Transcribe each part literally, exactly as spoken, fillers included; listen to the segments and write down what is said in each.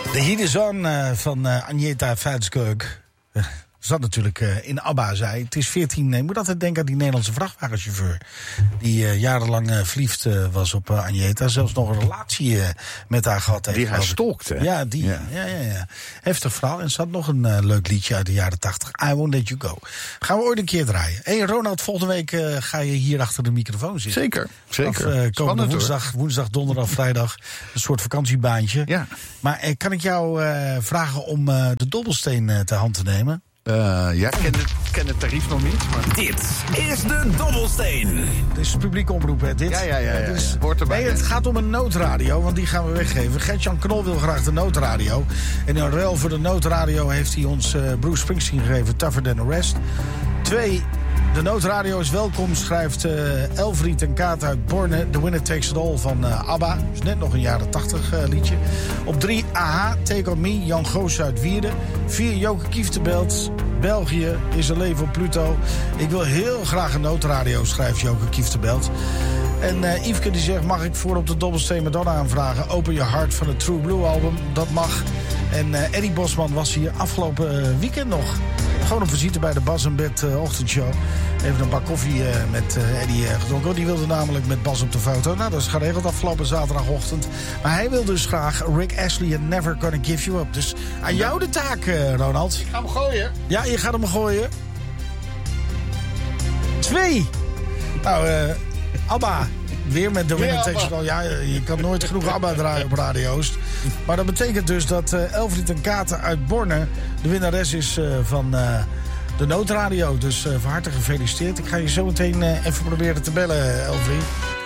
De Hide Zon uh, van uh, Agneta Fältskog. Uh, zat natuurlijk uh, in ABBA, zei. Het is veertien. Ik moet altijd denken aan die Nederlandse vrachtwagenchauffeur. Die uh, jarenlang uh, verliefd uh, was op uh, Agneta. Zelfs nog een relatie uh, met haar gehad heeft. Die haar stalkte. Ja, die. Ja. Ja, ja, ja. Heftig verhaal. En er zat nog een uh, leuk liedje uit de jaren tachtig. I Won't Let You Go. Gaan we ooit een keer draaien. Hé, hey, Ronald, volgende week uh, ga je hier achter de microfoon zitten. Zeker, zeker. Of, uh, komende woensdag, woensdag, donderdag, vrijdag. Een soort vakantiebaantje. Ja. Maar uh, kan ik jou uh, vragen om uh, de dobbelsteen uh, ter hand te nemen? Uh, ja, ik ken het, ken het tarief nog niet. Maar... Dit is de dobbelsteen. Dit is publiek omroep, hè, dit? Ja, ja, ja. ja, ja. Dus, Hoort erbij. nee, het gaat om een noodradio, want die gaan we weggeven. Gert-Jan Knol wil graag de noodradio. En in ruil voor de noodradio heeft hij ons uh, Bruce Springsteen gegeven, Tougher Than The Rest. Twee... De noodradio is welkom, schrijft uh, Elfried en Kaat uit Borne. The Winner Takes It All van uh, ABBA. Dus net nog een jaren tachtig uh, liedje. Op drie, A H, Take On Me, Jan Goos uit Wierden. Vier, Joke Kieftebelt, België, Is er leven op Pluto. Ik wil heel graag een noodradio, schrijft Joke Kieftebelt. En uh, Yveske die zegt, mag ik voor op de dobbelsteen Madonna aanvragen? Open Your Heart van het True Blue album, dat mag. En uh, Eddie Bosman was hier afgelopen uh, weekend nog. Gewoon een visite bij de Bas en Bet uh, ochtendshow. Even een bak koffie uh, met uh, Eddie uh, gedronken. Die wilde namelijk met Bas op de foto. Nou, dat is geregeld afgelopen zaterdagochtend. Maar hij wil dus graag Rick Astley en Never Gonna Give You Up. Dus aan jou de taak, uh, Ronald. Ik ga hem gooien. Ja, je gaat hem gooien. Twee. Nou, uh, ABBA. Weer met de Winner Takes It All. Ja, je kan nooit genoeg ABBA draaien op radio's. Maar dat betekent dus dat uh, Elfried en Katen uit Borne de winnares is uh, van uh, de noodradio. Dus uh, van harte gefeliciteerd. Ik ga je zo meteen uh, even proberen te bellen, Elfried.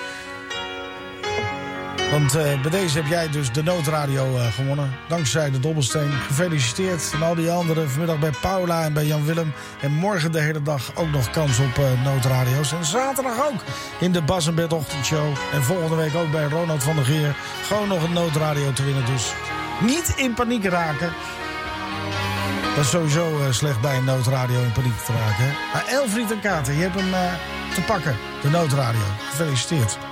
Want uh, bij deze heb jij dus de noodradio uh, gewonnen. Dankzij de dobbelsteen. Gefeliciteerd. En al die anderen vanmiddag bij Paula en bij Jan Willem. En morgen de hele dag ook nog kans op uh, noodradio's. En zaterdag ook in de Bas en Bet ochtendshow. En volgende week ook bij Ronald van der Geer. Gewoon nog een noodradio te winnen. Dus niet in paniek raken. Dat is sowieso uh, slecht bij een noodradio in paniek te raken. Hè? Maar Elfried en Katen, je hebt hem uh, te pakken. De noodradio. Gefeliciteerd.